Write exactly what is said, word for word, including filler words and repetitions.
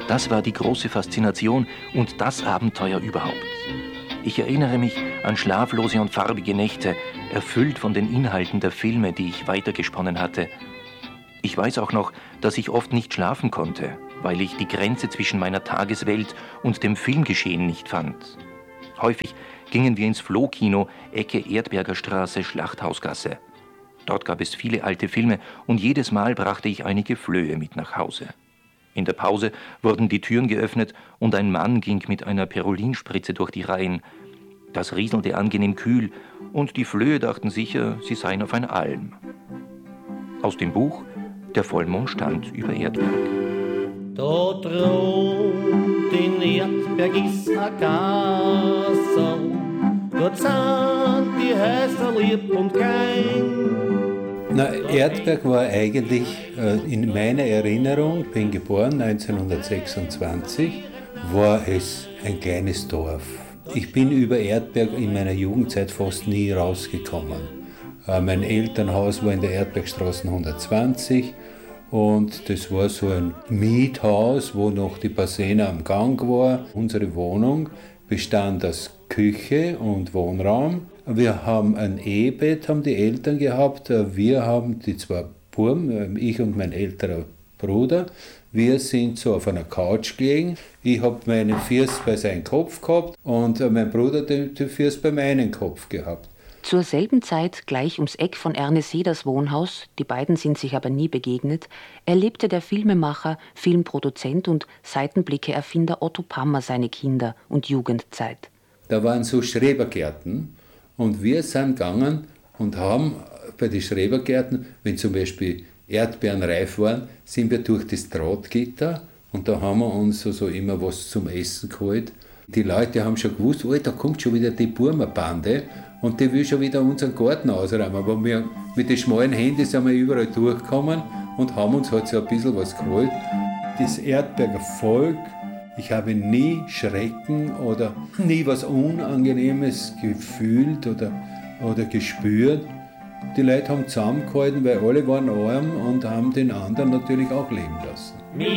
Das war die große Faszination und das Abenteuer überhaupt. Ich erinnere mich an schlaflose und farbige Nächte, erfüllt von den Inhalten der Filme, die ich weitergesponnen hatte. Ich weiß auch noch, dass ich oft nicht schlafen konnte, weil ich die Grenze zwischen meiner Tageswelt und dem Filmgeschehen nicht fand. Häufig gingen wir ins Flohkino, Ecke Erdberger Straße, Schlachthausgasse. Dort gab es viele alte Filme und jedes Mal brachte ich einige Flöhe mit nach Hause. In der Pause wurden die Türen geöffnet und ein Mann ging mit einer Perolinspritze durch die Reihen. Das rieselte angenehm kühl und die Flöhe dachten sicher, sie seien auf einer Alm. Aus dem Buch Der Vollmond stand über Erdberg. Da thront in Erdberg ist a Gassel, dort sind die Häuser lieb und klein. Na, Erdberg war eigentlich äh, in meiner Erinnerung, ich bin geboren neunzehnhundertsechsundzwanzig, war es ein kleines Dorf. Ich bin über Erdberg in meiner Jugendzeit fast nie rausgekommen. Äh, mein Elternhaus war in der Erdbergstraße hundertzwanzig und das war so ein Miethaus, wo noch die Parsena am Gang war. Unsere Wohnung bestand aus Küche und Wohnraum. Wir haben ein Ehebett, haben die Eltern gehabt. Wir haben die zwei Buben, ich und mein älterer Bruder. Wir sind so auf einer Couch gelegen. Ich habe meinen Fuß bei seinem Kopf gehabt und mein Bruder den, den Fuß bei meinem Kopf gehabt. Zur selben Zeit, gleich ums Eck von Ernest Seders Wohnhaus, die beiden sind sich aber nie begegnet, erlebte der Filmemacher, Filmproduzent und Seitenblicke-Erfinder Otto Pammer seine Kinder- und Jugendzeit. Da waren so Schrebergärten und wir sind gegangen und haben bei den Schrebergärten, wenn zum Beispiel Erdbeeren reif waren, sind wir durch das Drahtgitter und da haben wir uns so, so immer was zum Essen geholt. Die Leute haben schon gewusst, oh, da kommt schon wieder die Burmerbande und die will schon wieder unseren Garten ausräumen. Aber wir, mit den schmalen Händen sind wir überall durchgekommen und haben uns halt so ein bisschen was geholt. Das Erdberger Volk, ich habe nie Schrecken oder nie was Unangenehmes gefühlt oder, oder gespürt. Die Leute haben zusammengehalten, weil alle waren arm und haben den anderen natürlich auch leben lassen. Wir